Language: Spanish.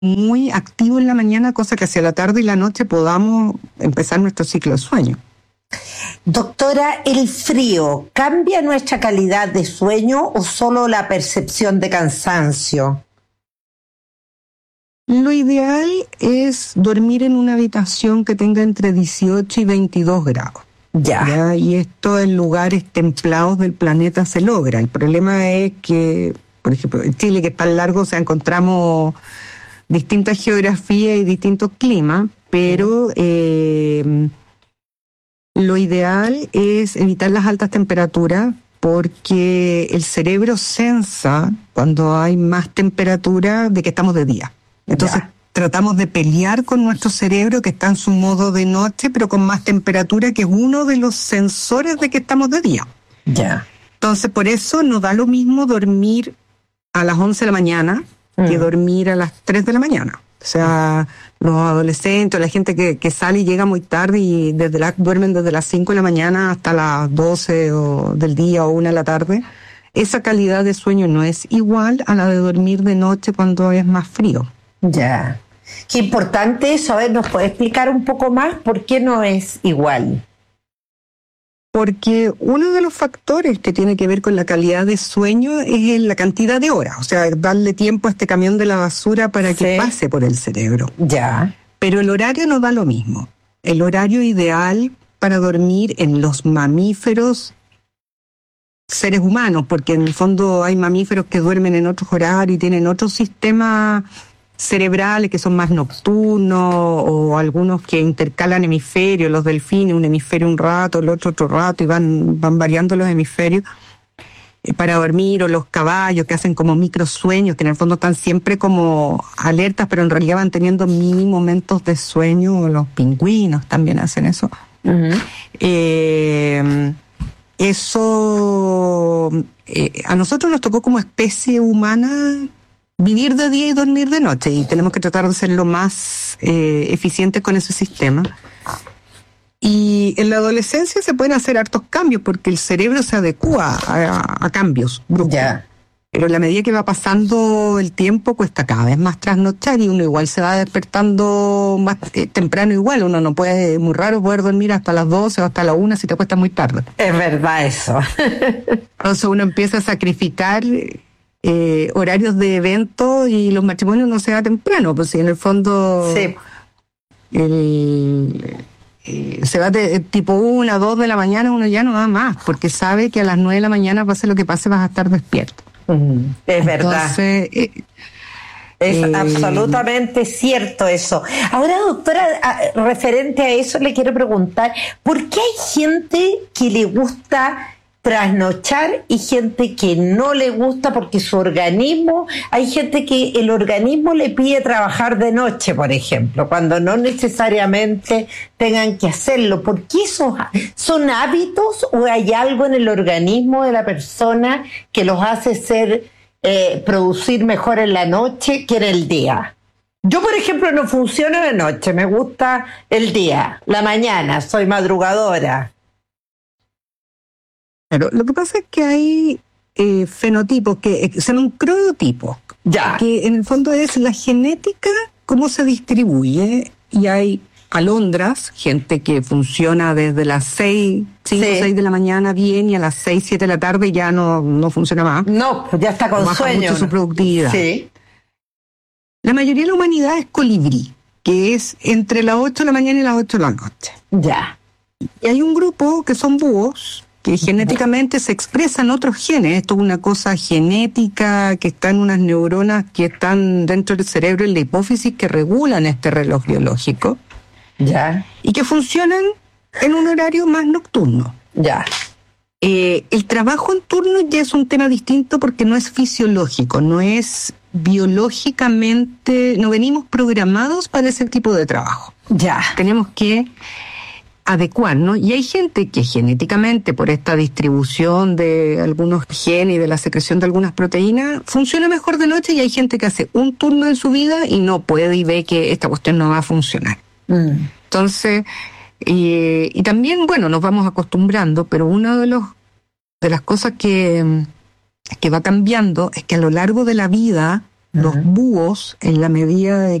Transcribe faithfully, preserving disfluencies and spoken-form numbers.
muy activo en la mañana, cosa que hacia la tarde y la noche podamos empezar nuestro ciclo de sueño. Doctora, ¿el frío cambia nuestra calidad de sueño o solo la percepción de cansancio? Lo ideal es dormir en una habitación que tenga entre dieciocho y veintidós grados. Ya. ¿Ya? Y esto en lugares templados del planeta se logra. El problema es que, por ejemplo, en Chile, que es tan largo, o sea, encontramos distintas geografías y distintos climas, pero eh, lo ideal es evitar las altas temperaturas porque el cerebro sensa cuando hay más temperatura de que estamos de día. Entonces ya. Tratamos de pelear con nuestro cerebro que está en su modo de noche, pero con más temperatura, que es uno de los sensores de que estamos de día. Ya. Entonces, por eso nos da lo mismo dormir a las once de la mañana mm. que dormir a las tres de la mañana. O sea, los adolescentes, la gente que, que sale y llega muy tarde y desde la, duermen desde las cinco de la mañana hasta las doce o del día o una de la tarde, esa calidad de sueño no es igual a la de dormir de noche cuando es más frío. Ya. Qué importante eso. A ver, ¿nos puede explicar un poco más por qué no es igual? Porque uno de los factores que tiene que ver con la calidad de sueño es la cantidad de horas. O sea, darle tiempo a este camión de la basura para sí. que pase por el cerebro. Ya. Pero el horario no da lo mismo. El horario ideal para dormir en los mamíferos seres humanos, porque en el fondo hay mamíferos que duermen en otros horarios y tienen otros sistemas cerebrales que son más nocturnos, o algunos que intercalan hemisferios, los delfines, un hemisferio un rato, el otro otro rato, y van, van variando los hemisferios eh, para dormir, o los caballos que hacen como microsueños, que en el fondo están siempre como alertas, pero en realidad van teniendo mini momentos de sueño, o los pingüinos también hacen eso. Uh-huh. Eh, eso eh, a nosotros nos tocó como especie humana vivir de día y dormir de noche, y tenemos que tratar de ser lo más eh, eficientes con ese sistema. Y en la adolescencia se pueden hacer hartos cambios porque el cerebro se adecua a, a cambios bruscos. Yeah. Pero en la medida que va pasando el tiempo cuesta cada vez más trasnochar, y uno igual se va despertando más eh, temprano igual. Uno no puede, es muy raro poder dormir hasta las doce o hasta la una si te acuestas muy tarde. Es verdad eso. Entonces uno empieza a sacrificar Eh, horarios de eventos, y los matrimonios no se da temprano, pues si en el fondo sí. el, eh, se va de, tipo una, dos de la mañana, uno ya no va más, porque sabe que a las nueve de la mañana, pase lo que pase, vas a estar despierto. Mm, es verdad. Entonces, eh, es eh, absolutamente cierto eso. Ahora, doctora, a, referente a eso le quiero preguntar, ¿por qué hay gente que le gusta trasnochar y gente que no le gusta porque su organismo, hay gente que el organismo le pide trabajar de noche, por ejemplo, cuando no necesariamente tengan que hacerlo? ¿Por qué esos son hábitos, o hay algo en el organismo de la persona que los hace ser eh, producir mejor en la noche que en el día? Yo, por ejemplo, no funciono de noche, me gusta el día, la mañana, soy madrugadora. Pero lo que pasa es que hay eh, fenotipos que se llaman cronotipos, ya. que en el fondo es la genética, cómo se distribuye, y hay alondras, gente que funciona desde las seis, cinco, sí. seis de la mañana bien, y a las seis, siete de la tarde ya no, no funciona más. No, ya está con baja sueño. mucho su productividad. Sí. La mayoría de la humanidad es colibrí, que es entre las ocho de la mañana y las ocho de la noche. Ya. Y hay un grupo que son búhos, que genéticamente se expresan otros genes. Esto es una cosa genética que está en unas neuronas que están dentro del cerebro, en la hipófisis, que regulan este reloj biológico. Ya. Y que funcionan en un horario más nocturno. Ya. Eh, el trabajo en turno ya es un tema distinto porque no es fisiológico, no es biológicamente, no venimos programados para ese tipo de trabajo. Ya. Tenemos que adecuar, ¿no? Y hay gente que genéticamente, por esta distribución de algunos genes y de la secreción de algunas proteínas, funciona mejor de noche, y hay gente que hace un turno en su vida y no puede y ve que esta cuestión no va a funcionar. Mm. Entonces, y, y también, bueno, nos vamos acostumbrando, pero una de los de las cosas que, que va cambiando es que a lo largo de la vida Los búhos, en la medida de